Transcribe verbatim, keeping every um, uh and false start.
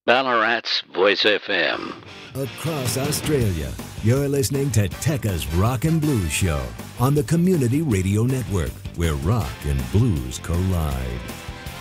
Ballarat's Voice F M. Across Australia, you're listening to Tekka's Rock and Blues Show on the Community Radio Network, where rock and blues collide.